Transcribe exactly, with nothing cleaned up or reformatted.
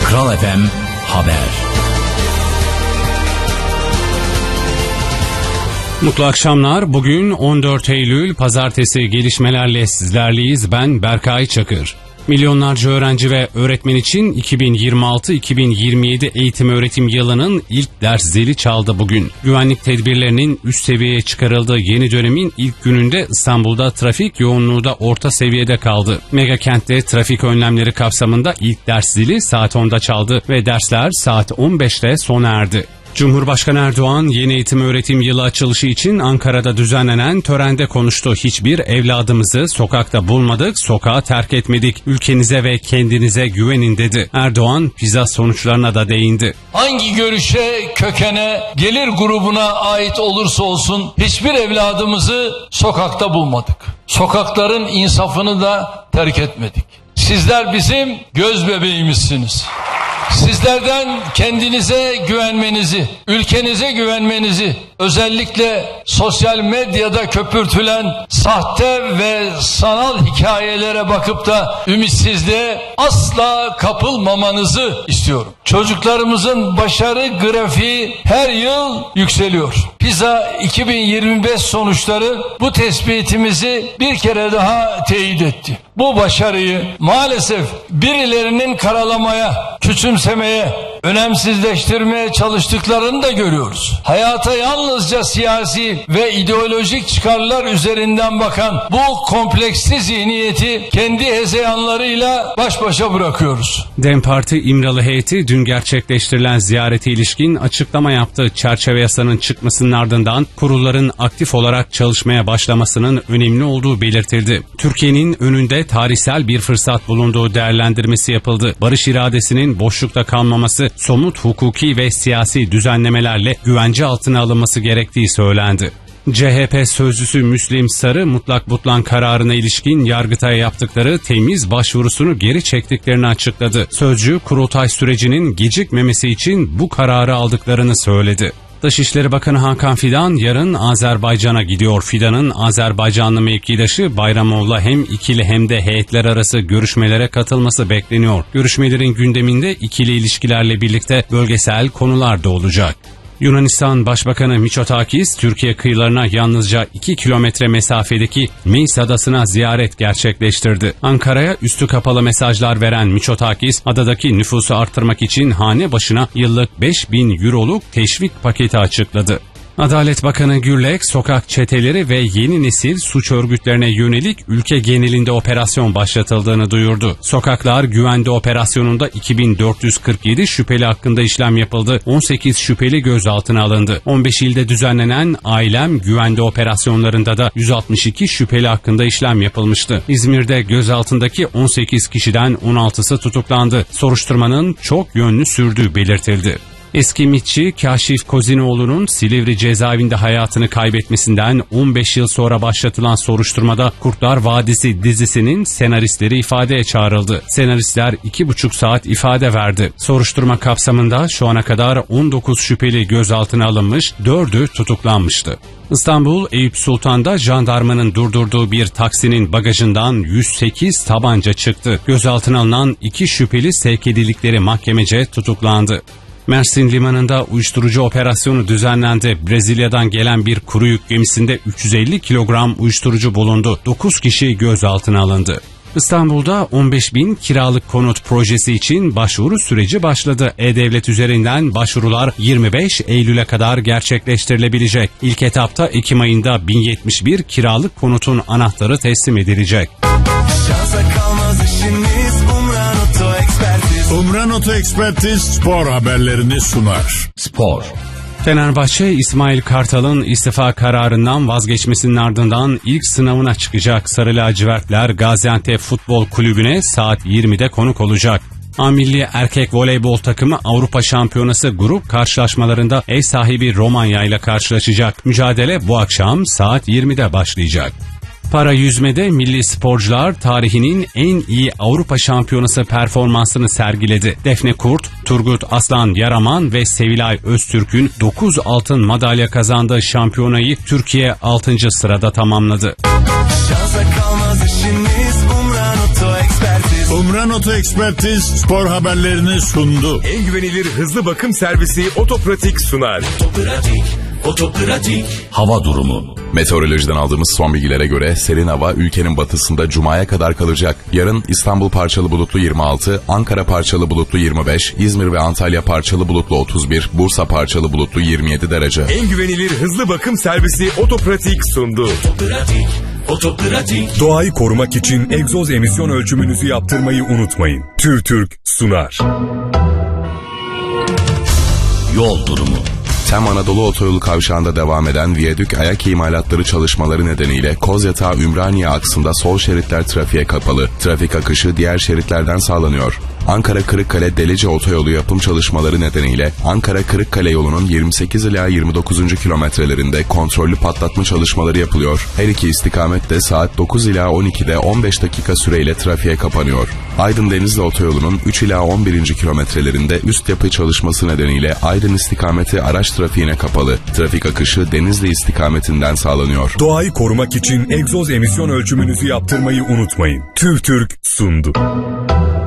Kral F M Haber. Mutlu akşamlar. Bugün on dört Eylül Pazartesi, gelişmelerle sizlerleyiz. Ben Berkay Çakır. Milyonlarca öğrenci ve öğretmen için iki bin yirmi altı iki bin yirmi yedi eğitim öğretim yılının ilk ders zili çaldı bugün. Güvenlik tedbirlerinin üst seviyeye çıkarıldığı yeni dönemin ilk gününde İstanbul'da trafik yoğunluğu da orta seviyede kaldı. Mega kentte trafik önlemleri kapsamında ilk ders zili saat onda çaldı ve dersler saat on beşte sona erdi. Cumhurbaşkanı Erdoğan yeni eğitim öğretim yılı açılışı için Ankara'da düzenlenen törende konuştu. Hiçbir evladımızı sokakta bulmadık, sokağa terk etmedik. Ülkenize ve kendinize güvenin dedi. Erdoğan pizza sonuçlarına da değindi. Hangi görüşe, kökene, gelir grubuna ait olursa olsun hiçbir evladımızı sokakta bulmadık. Sokakların insafını da terk etmedik. Sizler bizim göz bebeğimizsiniz. Sizlerden kendinize güvenmenizi, ülkenize güvenmenizi, özellikle sosyal medyada köpürtülen sahte ve sanal hikayelere bakıp da ümitsizliğe asla kapılmamanızı istiyorum. Çocuklarımızın başarı grafiği her yıl yükseliyor. PISA iki bin yirmi beş sonuçları bu tespitimizi bir kere daha teyit etti. Bu başarıyı maalesef birilerinin karalamaya, küçümsemeye, önemsizleştirmeye çalıştıklarını da görüyoruz. Hayata yalnızca siyasi ve ideolojik çıkarlar üzerinden bakan bu kompleksli zihniyeti kendi hezeyanlarıyla baş başa bırakıyoruz. DEM Parti İmralı heyeti dün gerçekleştirilen ziyarete ilişkin açıklama yaptı. Çerçeve yasanın çıkmasının ardından kurulların aktif olarak çalışmaya başlamasının önemli olduğu belirtildi. Türkiye'nin önünde tarihsel bir fırsat bulunduğu değerlendirmesi yapıldı. Barış iradesinin boşlukta kalmaması, somut hukuki ve siyasi düzenlemelerle güvence altına alınması gerektiği söylendi. C H P sözcüsü Müslim Sarı, mutlak butlan kararına ilişkin Yargıtay'a yaptıkları temiz başvurusunu geri çektiklerini açıkladı. Sözcü, kurultay sürecinin gecikmemesi için bu kararı aldıklarını söyledi. Dışişleri Bakanı Hakan Fidan yarın Azerbaycan'a gidiyor. Fidan'ın Azerbaycanlı mevkidaşı Bayramoğlu'la hem ikili hem de heyetler arası görüşmelere katılması bekleniyor. Görüşmelerin gündeminde ikili ilişkilerle birlikte bölgesel konular da olacak. Yunanistan Başbakanı Mitsotakis, Türkiye kıyılarına yalnızca iki kilometre mesafedeki Meis adasına ziyaret gerçekleştirdi. Ankara'ya üstü kapalı mesajlar veren Mitsotakis, adadaki nüfusu arttırmak için hane başına yıllık beş bin euroluk teşvik paketi açıkladı. Adalet Bakanı Gürlek, sokak çeteleri ve yeni nesil suç örgütlerine yönelik ülke genelinde operasyon başlatıldığını duyurdu. Sokaklar Güvende operasyonunda iki bin dört yüz kırk yedi şüpheli hakkında işlem yapıldı. on sekiz şüpheli gözaltına alındı. on beş ilde düzenlenen Ailem Güvende operasyonlarında da yüz altmış iki şüpheli hakkında işlem yapılmıştı. İzmir'de gözaltındaki on sekiz kişiden on altısı tutuklandı. Soruşturmanın çok yönlü sürdüğü belirtildi. Eski MİT'çi Kaşif Kozinoğlu'nun Silivri cezaevinde hayatını kaybetmesinden on beş yıl sonra başlatılan soruşturmada Kurtlar Vadisi dizisinin senaristleri ifadeye çağrıldı. Senaristler iki buçuk saat ifade verdi. Soruşturma kapsamında şu ana kadar on dokuz şüpheli gözaltına alınmış, dördü tutuklanmıştı. İstanbul Eyüp Sultan'da jandarmanın durdurduğu bir taksinin bagajından yüz sekiz tabanca çıktı. Gözaltına alınan iki şüpheli sevk edildikleri mahkemece tutuklandı. Mersin limanında uyuşturucu operasyonu düzenlendi. Brezilya'dan gelen bir kuru yük gemisinde üç yüz elli kilogram uyuşturucu bulundu. dokuz kişi gözaltına alındı. İstanbul'da on beş bin kiralık konut projesi için başvuru süreci başladı. E-Devlet üzerinden başvurular yirmi beş Eylül'e kadar gerçekleştirilebilecek. İlk etapta Ekim ayında bin yetmiş bir kiralık konutun anahtarı teslim edilecek. Umran Oto Ekspertiz spor haberlerini sunar. Spor. Fenerbahçe, İsmail Kartal'ın istifa kararından vazgeçmesinin ardından ilk sınavına çıkacak. Sarı lacivertler Gaziantep Futbol Kulübü'ne saat yirmide konuk olacak. A Milli Erkek Voleybol takımı Avrupa Şampiyonası grup karşılaşmalarında ev sahibi Romanya ile karşılaşacak. Mücadele bu akşam saat yirmide başlayacak. Para yüzmede milli sporcular tarihinin en iyi Avrupa Şampiyonası performansını sergiledi. Defne Kurt, Turgut Aslan Yaraman ve Sevilay Öztürk'ün dokuz altın madalya kazandığı şampiyonayı Türkiye altıncı sırada tamamladı. Umran Oto Ekspertiz spor haberlerini sundu. En güvenilir hızlı bakım servisi Otopratik sunar. Otopratik, Otopratik. Hava durumu. Meteorolojiden aldığımız son bilgilere göre serin hava ülkenin batısında Cuma'ya kadar kalacak. Yarın İstanbul parçalı bulutlu yirmi altı, Ankara parçalı bulutlu yirmi beş, İzmir ve Antalya parçalı bulutlu otuz bir, Bursa parçalı bulutlu yirmi yedi derece. En güvenilir hızlı bakım servisi Otopratik sundu. Otopratik, Otopratik. Doğayı korumak için egzoz emisyon ölçümünüzü yaptırmayı unutmayın. TÜRTÜRK sunar. Yol durumu. Tem Anadolu Otoyolu kavşağında devam eden viyadük ayak imalatları çalışmaları nedeniyle Kozyatağı Ümraniye aksında sol şeritler trafiğe kapalı. Trafik akışı diğer şeritlerden sağlanıyor. Ankara-Kırıkkale Delice Otoyolu yapım çalışmaları nedeniyle Ankara-Kırıkkale yolunun yirmi sekiz ila yirmi dokuzuncu kilometrelerinde kontrollü patlatma çalışmaları yapılıyor. Her iki istikamette saat dokuz ila on ikide on beş dakika süreyle trafiğe kapanıyor. Aydın Denizli Otoyolu'nun üç ila on birinci kilometrelerinde üst yapı çalışması nedeniyle Aydın istikameti araç trafiğine kapalı. Trafik akışı Denizli istikametinden sağlanıyor. Doğayı korumak için egzoz emisyon ölçümünüzü yaptırmayı unutmayın. TÜRTÜRK sundu.